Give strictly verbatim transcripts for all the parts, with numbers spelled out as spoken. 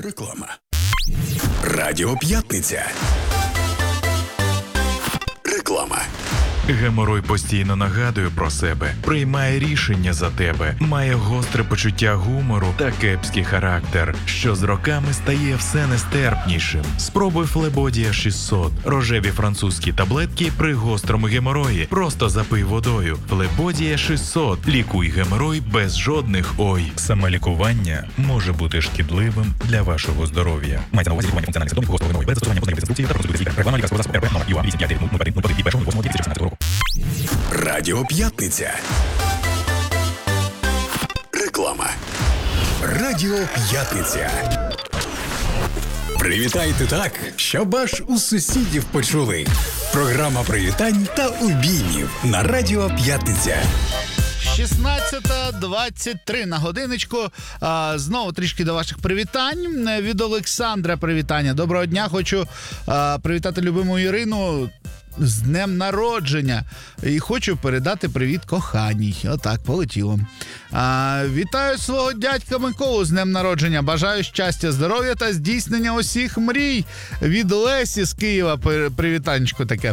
Реклама. Радіо П'ятниця. Реклама. Геморой постійно нагадує про себе, приймає рішення за тебе, має гостре почуття гумору та кепський характер, що з роками стає все нестерпнішим. Спробуй Флебодія шістсот. Рожеві французькі таблетки при гострому геморої. Просто запий водою. Флебодія шістсот. Лікуй геморой без жодних ой. Самолікування може бути шкідливим для вашого здоров'я. Мається на увазі лікування функціональних симптомів гострого геморою без застосування позитивних інструкцій та розсудити лікаря. Реклама лікарського засобу РП номер ю а вісім п'ять дев'ять нуль один нуль один від першого восьмого дві тисячі шістнадцятого року. Радіо П'ятниця. Реклама. Радіо П'ятниця. Привітайте так, щоб аж у сусідів почули. Програма привітань та обіймів на Радіо П'ятниця. шістнадцята двадцять три на годиночку. А, знову трішки до ваших привітань. Від Олександра привітання. Доброго дня. Хочу а, привітати любиму Ірину з днем народження. І хочу передати привіт коханій. Отак, полетіло. А, вітаю свого дядька Миколу з днем народження. Бажаю щастя, здоров'я та здійснення усіх мрій. Від Лесі з Києва привітанечко таке.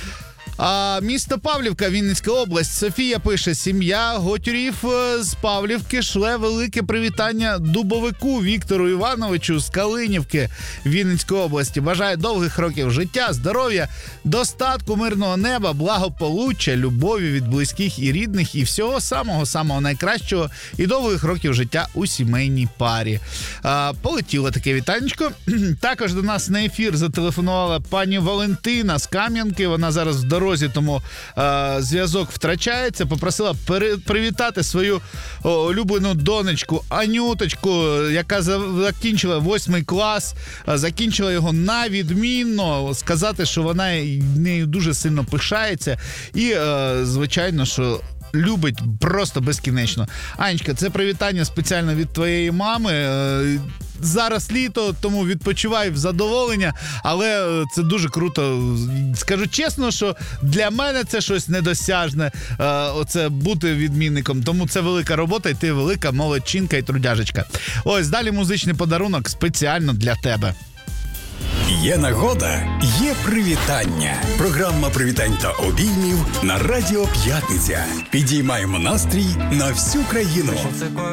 А місто Павлівка, Вінницька область. Софія пише: сім'я Готюрів з Павлівки шле велике привітання дубовику Віктору Івановичу з Калинівки, Вінницької області. Бажає довгих років життя, здоров'я, достатку, мирного неба, благополуччя, любові від близьких і рідних і всього самого-самого найкращого і довгих років життя у сімейній парі. А, полетіло таке вітанечко. Також до нас на ефір зателефонувала пані Валентина з Кам'янки. Вона зараз в дорозі, тому е, зв'язок втрачається. Попросила пере, привітати свою о, улюблену донечку Анюточку, яка закінчила восьмий клас, е, закінчила його на відмінно, сказати, що вона нею дуже сильно пишається і, е, звичайно, що любить просто безкінечно. Анечка, це привітання спеціально від твоєї мами. Е, Зараз літо, тому відпочивай в задоволення, але це дуже круто. Скажу чесно, що для мене це щось недосяжне, е, оце бути відмінником. Тому це велика робота, і ти велика молодчинка і трудяжечка. Ось, далі музичний подарунок спеціально для тебе. Є нагода, є привітання. Програма привітань та обіймів на Радіо П'ятниця. Підіймаємо настрій на всю країну.